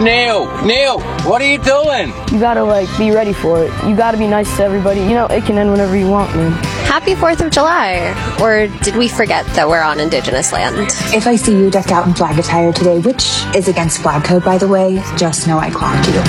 Neil, what are you doing? You gotta, be ready for it. You gotta be nice to everybody. You know, it can end whenever you want, man. Happy 4th of July. Or did we forget that we're on Indigenous land? If I see you decked out in flag attire today, which is against flag code, by the way, just know I clocked you.